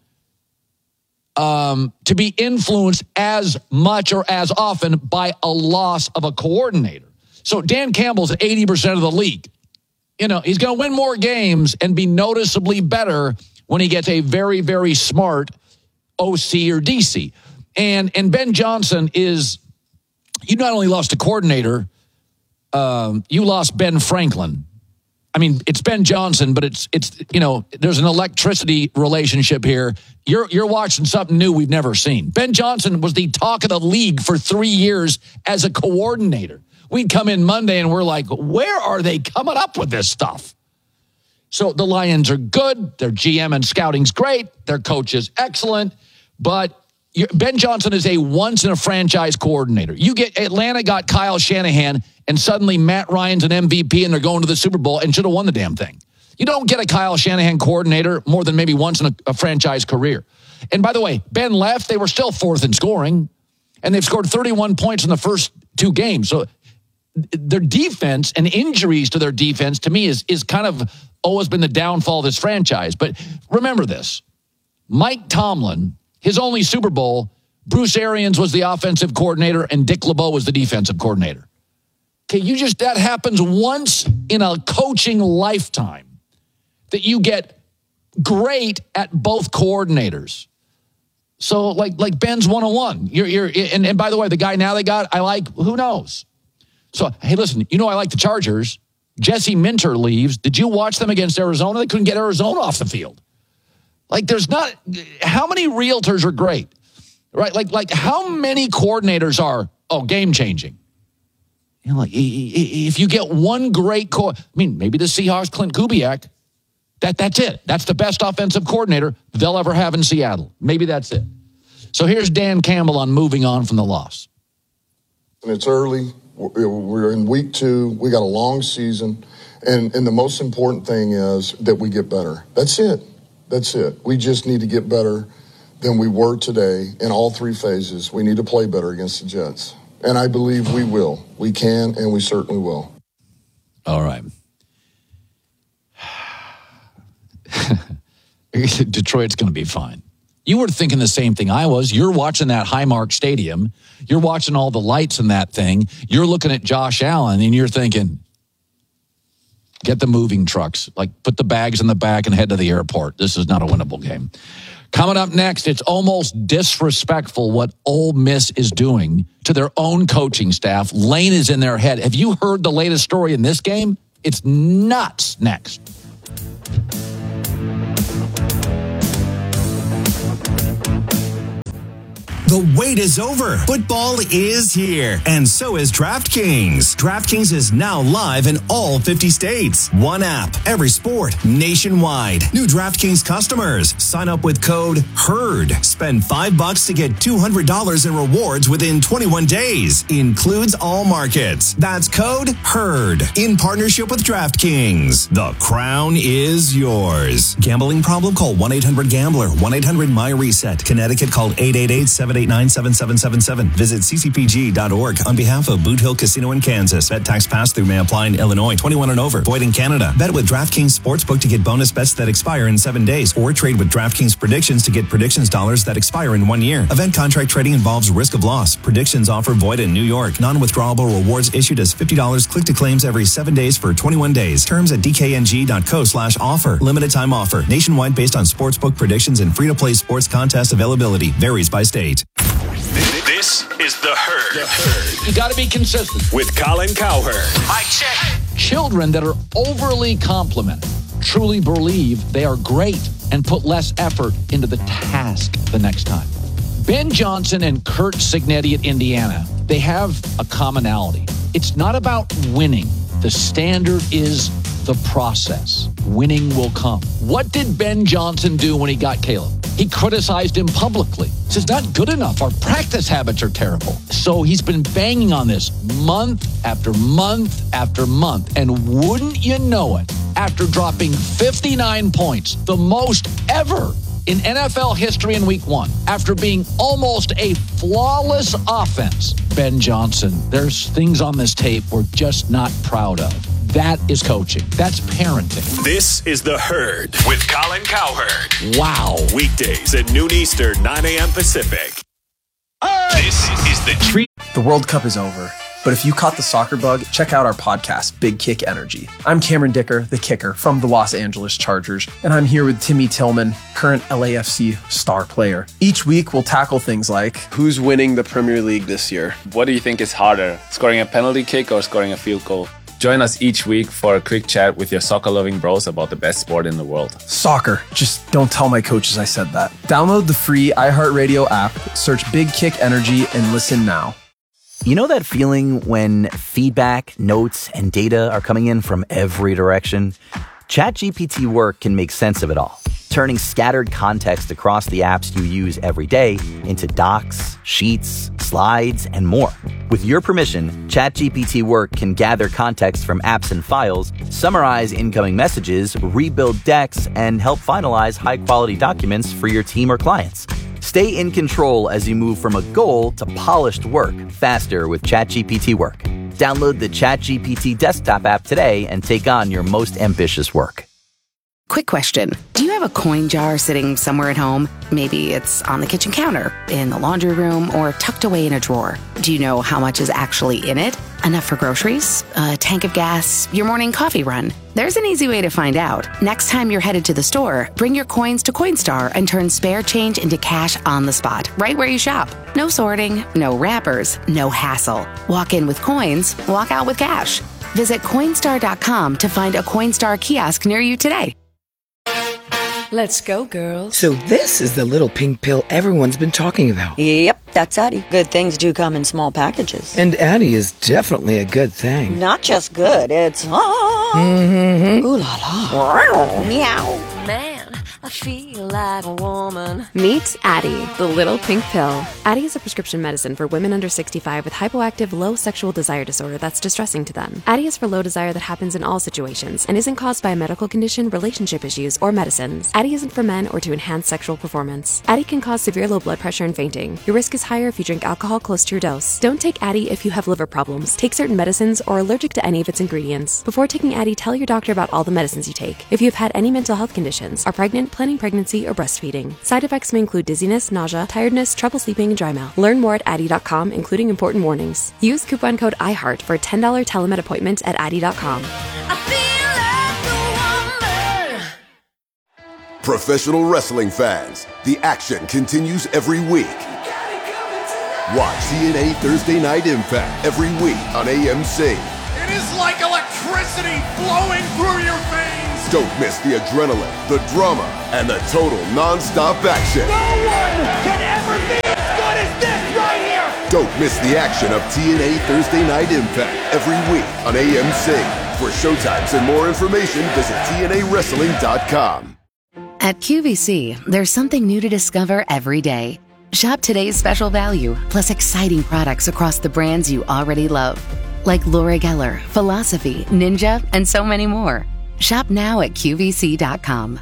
to be influenced as much or as often by a loss of a coordinator. So Dan Campbell's at 80% of the league. He's going to win more games and be noticeably better when he gets a very, very smart OC or DC. And Ben Johnson is... You not only lost a coordinator, you lost Ben Franklin. I mean, it's Ben Johnson, but it's there's an electricity relationship here. You're watching something new we've never seen. Ben Johnson was the talk of the league for 3 years as a coordinator. We'd come in Monday and we're like, where are they coming up with this stuff? So the Lions are good. Their GM and scouting's great. Their coach is excellent, but Ben Johnson is a once-in-a-franchise coordinator. Atlanta got Kyle Shanahan, and suddenly Matt Ryan's an MVP, and they're going to the Super Bowl and should have won the damn thing. You don't get a Kyle Shanahan coordinator more than maybe once in a franchise career. And by the way, Ben left. They were still 4th in scoring, and they've scored 31 points in the first 2 games. So their defense and injuries to their defense, to me, is kind of always been the downfall of this franchise. But remember this. Mike Tomlin... His only Super Bowl, Bruce Arians was the offensive coordinator and Dick LeBeau was the defensive coordinator. Okay, that happens once in a coaching lifetime that you get great at both coordinators. So like Ben's 101. And by the way, the guy now they got, I like, who knows? So, hey, listen, I like the Chargers. Jesse Minter leaves. Did you watch them against Arizona? They couldn't get Arizona off the field. There's not, how many realtors are great, right? Like how many coordinators are, game-changing? If you get one great maybe the Seahawks, Clint Kubiak, that's it. That's the best offensive coordinator they'll ever have in Seattle. Maybe that's it. So here's Dan Campbell on moving on from the loss. And it's early. We're in week 2. We got a long season. And the most important thing is that we get better. That's it. That's it. We just need to get better than we were today in all 3 phases. We need to play better against the Jets. And I believe we will. We can, and we certainly will. All right. Detroit's going to be fine. You were thinking the same thing I was. You're watching that Highmark Stadium. You're watching all the lights in that thing. You're looking at Josh Allen, and you're thinking, get the moving trucks. Put the bags in the back and head to the airport. This is not a winnable game. Coming up next, it's almost disrespectful what Ole Miss is doing to their own coaching staff. Lane is in their head. Have you heard the latest story in this game? It's nuts. Next. The wait is over. Football is here, and so is DraftKings. DraftKings is now live in all 50 states. One app, every sport, nationwide. New DraftKings customers, sign up with code HERD. Spend $5 to get $200 in rewards within 21 days. Includes all markets. That's code HERD. In partnership with DraftKings. The crown is yours. Gambling problem? Call 1-800-GAMBLER. 1-800-MY-RESET. Connecticut, call 888-789-7777. Visit ccpg.org on behalf of Boot Hill Casino in Kansas. Bet tax pass-through may apply in Illinois. 21 and over. Void in Canada. Bet with DraftKings Sportsbook to get bonus bets that expire in 7 days. Or trade with DraftKings Predictions to get predictions dollars that expire in 1 year. Event contract trading involves risk of loss. Predictions offer void in New York. Non-withdrawable rewards issued as $50 click to claims every 7 days for 21 days. Terms at dkng.co/offer. Limited time offer. Nationwide based on sportsbook predictions and free-to-play sports contest availability. Varies by state. This is The Herd. You got to be consistent. With Colin Cowherd. Mic check. Children that are overly complimented truly believe they are great and put less effort into the task the next time. Ben Johnson and Curt Cignetti at Indiana, they have a commonality. It's not about winning. The standard is the process. Winning will come. What did Ben Johnson do when he got Caleb? He criticized him publicly. He says, not good enough. Our practice habits are terrible. So he's been banging on this month after month after month. And wouldn't you know it, after dropping 59 points, the most ever in NFL history in week 1, after being almost a flawless offense, Ben Johnson, there's things on this tape we're just not proud of. That is coaching. That's parenting. This is The Herd with Colin Cowherd. Wow. Weekdays at noon Eastern, 9 a.m. Pacific. This is the treat. The World Cup is over, but if you caught the soccer bug, check out our podcast, Big Kick Energy. I'm Cameron Dicker, the kicker from the Los Angeles Chargers, and I'm here with Timmy Tillman, current LAFC star player. Each week, we'll tackle things like, who's winning the Premier League this year? What do you think is harder, scoring a penalty kick or scoring a field goal? Join us each week for a quick chat with your soccer-loving bros about the best sport in the world. Soccer. Just don't tell my coaches I said that. Download the free iHeartRadio app, search Big Kick Energy, and listen now. You know that feeling when feedback, notes, and data are coming in from every direction? ChatGPT Work can make sense of it all, turning scattered context across the apps you use every day into docs, sheets, slides, and more. With your permission, ChatGPT Work can gather context from apps and files, summarize incoming messages, rebuild decks, and help finalize high-quality documents for your team or clients. Stay in control as you move from a goal to polished work faster with ChatGPT Work. Download the ChatGPT desktop app today and take on your most ambitious work. Quick question. Do you have a coin jar sitting somewhere at home? Maybe it's on the kitchen counter, in the laundry room, or tucked away in a drawer. Do you know how much is actually in it? Enough for groceries? A tank of gas? Your morning coffee run? There's an easy way to find out. Next time you're headed to the store, bring your coins to Coinstar and turn spare change into cash on the spot, right where you shop. No sorting, no wrappers, no hassle. Walk in with coins, walk out with cash. Visit Coinstar.com to find a Coinstar kiosk near you today. Let's go, girls. So this is the little pink pill everyone's been talking about. Yep, that's Addie. Good things do come in small packages. And Addie is definitely a good thing. Not just good, it's... Mm-hmm. Ooh la la. Meow. Man, I feel like a woman. Meet Addie, the little pink pill. Addie is a prescription medicine for women under 65 with hypoactive low sexual desire disorder that's distressing to them. Addie is for low desire that happens in all situations and isn't caused by a medical condition, relationship issues, or medicines. Addie isn't for men or to enhance sexual performance. Addie can cause severe low blood pressure and fainting. Your risk is higher if you drink alcohol close to your dose. Don't take Addie if you have liver problems, take certain medicines, or are allergic to any of its ingredients. Before taking Addie, tell your doctor about all the medicines you take. If you have had any mental health conditions, are pregnant, planning pregnancy, or breastfeeding. Side effects may include dizziness, nausea, tiredness, trouble sleeping, and dry mouth. Learn more at Addie.com, including important warnings. Use coupon code IHEART for a $10 telemed appointment at Addie.com. Professional wrestling fans, the action continues every week. Watch TNA Thursday Night Impact every week on AMC. It is like electricity flowing through your veins. Don't miss the adrenaline, the drama, and the total non-stop action. No one can ever be as good as this right here. Don't miss the action of TNA Thursday Night Impact every week on AMC. For showtimes and more information, visit TNAWrestling.com. At QVC, there's something new to discover every day. Shop today's special value, plus exciting products across the brands you already love. Like Laura Geller, Philosophy, Ninja, and so many more. Shop now at QVC.com.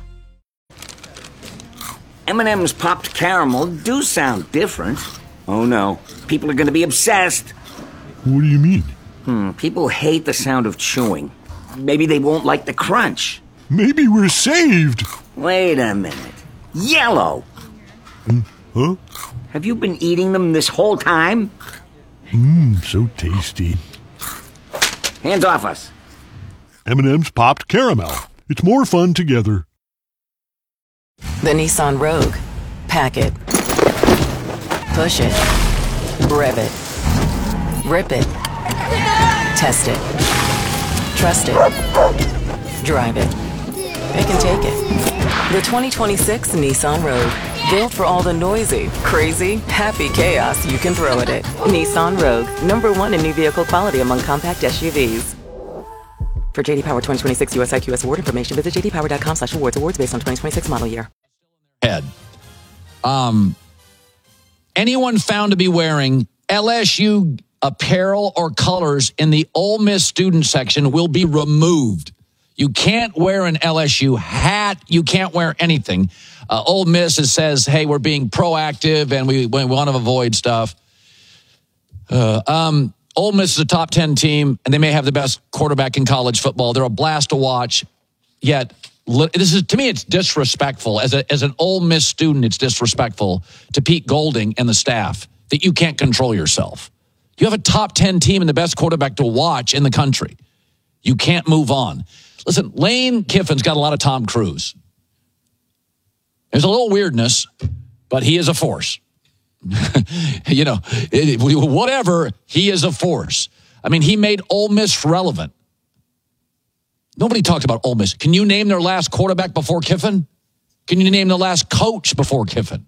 M&M's Popped Caramel do sound different. Oh no, people are going to be obsessed. What do you mean? People hate the sound of chewing. Maybe they won't like the crunch. Maybe we're saved. Wait a minute. Yellow! Huh? Have you been eating them this whole time? So tasty. Hands off us. M&M's Popped Caramel. It's more fun together. The Nissan Rogue. Pack it. Push it. Rev it. Rip it. Test it. Trust it. Drive it. It can take it. The 2026 Nissan Rogue. Built for all the noisy, crazy, happy chaos you can throw at it. Nissan Rogue. #1 in new vehicle quality among compact SUVs. For JD Power 2026 US IQS award information, visit jdpower.com/awards. Awards based on 2026 model year. Head. Anyone found to be wearing LSU apparel or colors in the Ole Miss student section will be removed. You can't wear an LSU hat. You can't wear anything. Ole Miss says, hey, we're being proactive and we want to avoid stuff. Ole Miss is a top 10 team, and they may have the best quarterback in college football. They're a blast to watch. Yet, to me, it's disrespectful. As an Ole Miss student, it's disrespectful to Pete Golding and the staff that you can't control yourself. You have a top 10 team and the best quarterback to watch in the country. You can't move on. Listen, Lane Kiffin's got a lot of Tom Cruise. There's a little weirdness, but he is a force. Whatever, he is a force. I mean, he made Ole Miss relevant. Nobody talks about Ole Miss. Can you name their last quarterback before Kiffin? Can you name the last coach before Kiffin?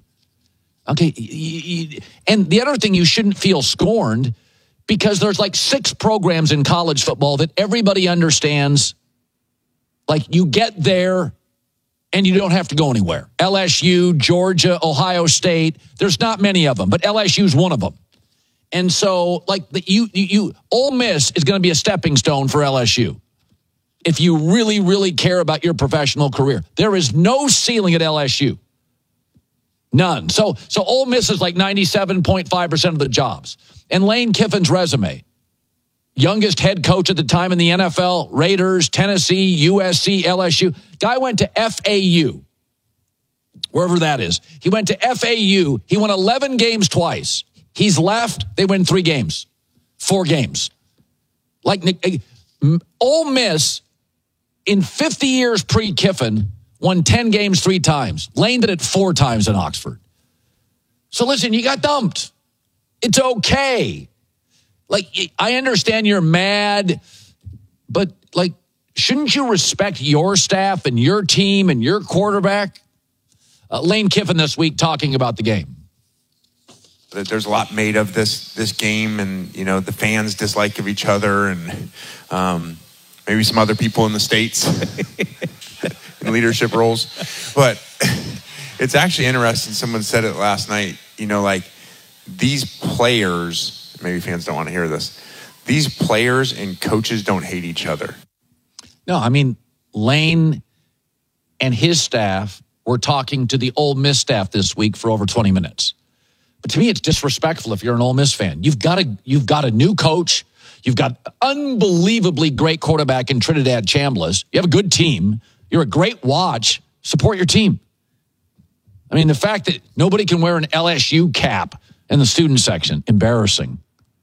Okay, and the other thing, you shouldn't feel scorned because there's like 6 programs in college football that everybody understands. Like, you get there and you don't have to go anywhere. LSU, Georgia, Ohio State, there's not many of them, but LSU's one of them. And so, like, Ole Miss is going to be a stepping stone for LSU. If you really, really care about your professional career, there is no ceiling at LSU. None. So Ole Miss is like 97.5% of the jobs. And Lane Kiffin's resume, youngest head coach at the time in the NFL, Raiders, Tennessee, USC, LSU. Guy went to FAU, wherever that is. He went to FAU. He won 11 games twice. He's left. They win 3 games, 4 games. Like Ole Miss, in 50 years pre-Kiffin, won 10 games 3 times. Lane did it 4 times in Oxford. So listen, you got dumped. It's okay. Like, I understand you're mad, but, like, shouldn't you respect your staff and your team and your quarterback? Lane Kiffin this week talking about the game. There's a lot made of this game, and, you know, the fans dislike of each other, and maybe some other people in the States in leadership roles. But it's actually interesting. Someone said it last night, you know, like, these players, maybe fans don't want to hear this, these players and coaches don't hate each other. No, I mean, Lane and his staff were talking to the Ole Miss staff this week for over 20 minutes. But to me, it's disrespectful if you're an Ole Miss fan. You've got a new coach. You've got unbelievably great quarterback in Trinidad Chambliss. You have a good team. You're a great watch. Support your team. I mean, the fact that nobody can wear an LSU cap in the student section, embarrassing.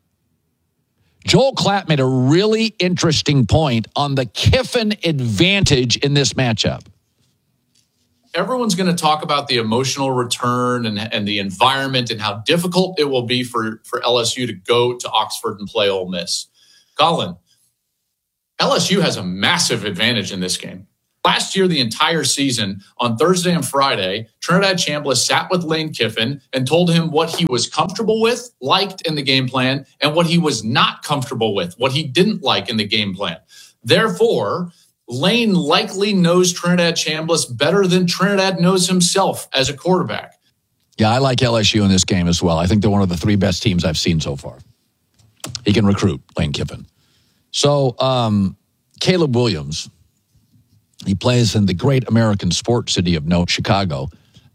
Joel Klatt made a really interesting point on the Kiffin advantage in this matchup. everyone's going to talk about the emotional return and the environment and how difficult it will be for LSU to go to Oxford and play Ole Miss. Colin, LSU has a massive advantage in this game. Last year, the entire season, on Thursday and Friday, Trinidad Chambliss sat with Lane Kiffin and told him what he was comfortable with, liked in the game plan, and what he was not comfortable with, what he didn't like in the game plan. Therefore, Lane likely knows Trinidad Chambliss better than Trinidad knows himself as a quarterback. Yeah, I like LSU in this game as well. I think they're one of the 3 best teams I've seen so far. He can recruit, Lane Kiffin. So, Caleb Williams, he plays in the great American sports city of note, Chicago,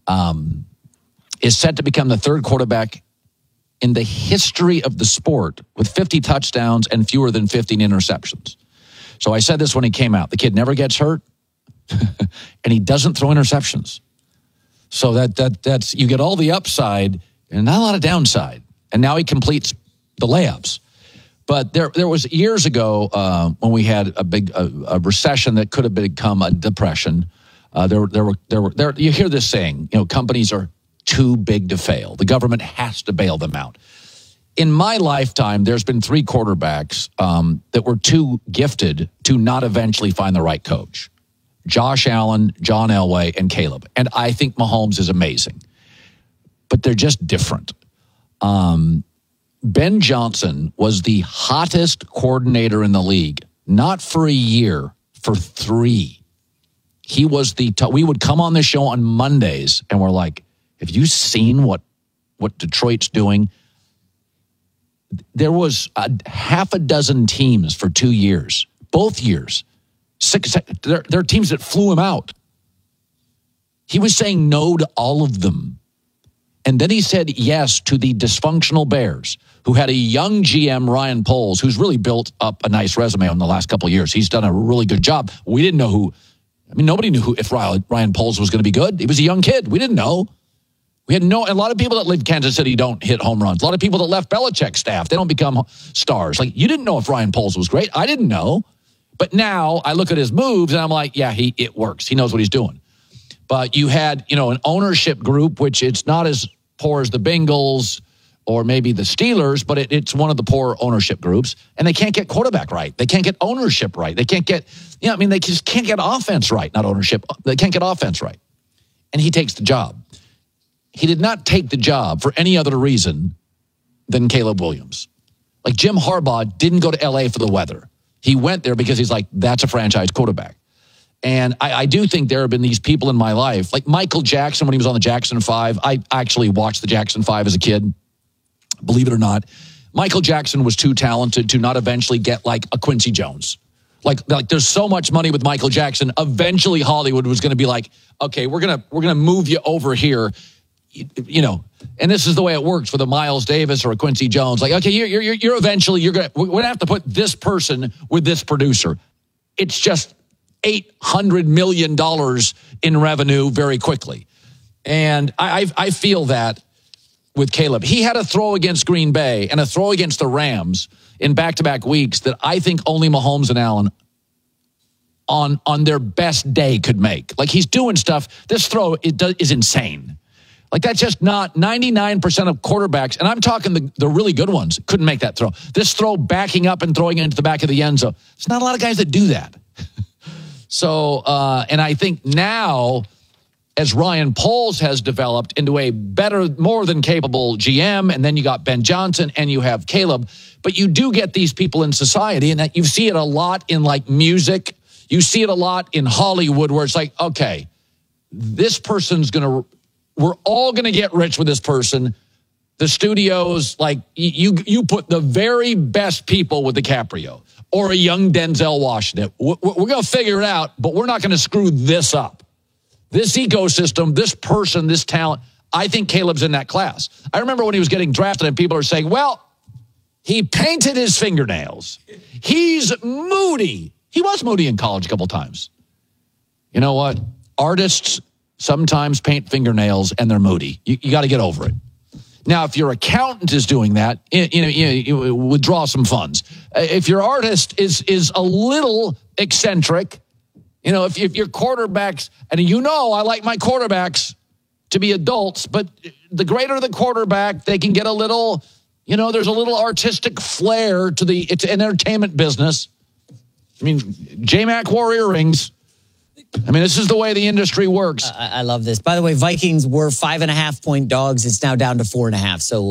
is set to become the 3rd quarterback in the history of the sport with 50 touchdowns and fewer than 15 interceptions. So I said this when he came out. The kid never gets hurt, and he doesn't throw interceptions. So that's you get all the upside and not a lot of downside. And now he completes the layups. But there was years ago when we had a recession that could have become a depression. You hear this saying, companies are too big to fail. The government has to bail them out. In my lifetime, there's been 3 quarterbacks that were too gifted to not eventually find the right coach. Josh Allen, John Elway, and Caleb. And I think Mahomes is amazing. But they're just different. Ben Johnson was the hottest coordinator in the league, not for a year, for 3. He was we would come on the show on Mondays, and we're like, have you seen what Detroit's doing? There was half a dozen teams for 2 years, both years. 6. There are teams that flew him out. He was saying no to all of them. And then he said yes to the dysfunctional Bears, who had a young GM, Ryan Poles, who's really built up a nice resume in the last couple of years. He's done a really good job. We didn't know nobody knew if Ryan Poles was going to be good. He was a young kid. We didn't know. A lot of people that live in Kansas City don't hit home runs. A lot of people that left Belichick's staff, they don't become stars. Like, you didn't know if Ryan Poles was great. I didn't know. But now I look at his moves and I'm like, yeah, it works. He knows what he's doing. But you had, an ownership group, which it's not as poor as the Bengals or maybe the Steelers, but it's one of the poor ownership groups. And they can't get quarterback right. They can't get ownership right. They can't get, they just can't get offense right, not ownership. They can't get offense right. And he takes the job. He did not take the job for any other reason than Caleb Williams. Like, Jim Harbaugh didn't go to L.A. for the weather. He went there because he's like, that's a franchise quarterback. And I do think there have been these people in my life, like Michael Jackson when he was on the Jackson 5. I actually watched the Jackson 5 as a kid, believe it or not. Michael Jackson was too talented to not eventually get like a Quincy Jones. Like there's so much money with Michael Jackson. Eventually Hollywood was going to be like, okay, we're gonna move you over here. And this is the way it works with a Miles Davis or a Quincy Jones. Like, okay, you're eventually we're gonna have to put this person with this producer. It's just $800 million in revenue very quickly. And I feel that with Caleb. He had a throw against Green Bay and a throw against the Rams in back-to-back weeks that I think only Mahomes and Allen on their best day could make. Like, he's doing stuff. This throw is insane. Like, that's just not 99% of quarterbacks, and I'm talking the really good ones, couldn't make that throw. This throw backing up and throwing it into the back of the end zone. It's not a lot of guys that do that. So, and I think now, as Ryan Poles has developed into a better, more than capable GM, and then you got Ben Johnson and you have Caleb, but you do get these people in society, and that you see it a lot in like music. You see it a lot in Hollywood where it's like, okay, this person's we're all going to get rich with this person. The studios, like, you put the very best people with DiCaprio or a young Denzel Washington. We're going to figure it out, but we're not going to screw this up. This ecosystem, this person, this talent, I think Caleb's in that class. I remember when he was getting drafted and people are saying, well, he painted his fingernails. He's moody. He was moody in college a couple times. You know what? Artists sometimes paint fingernails and they're moody. You got to get over it. Now, if your accountant is doing that, you withdraw some funds. If your artist is a little eccentric, You know, if your quarterbacks, and I like my quarterbacks to be adults, but the greater the quarterback, they can get a little, there's a little artistic flair to it's an entertainment business. I mean, J-Mac wore earrings. I mean, this is the way the industry works. I love this. By the way, Vikings were 5.5-point dogs. It's now down to 4.5. So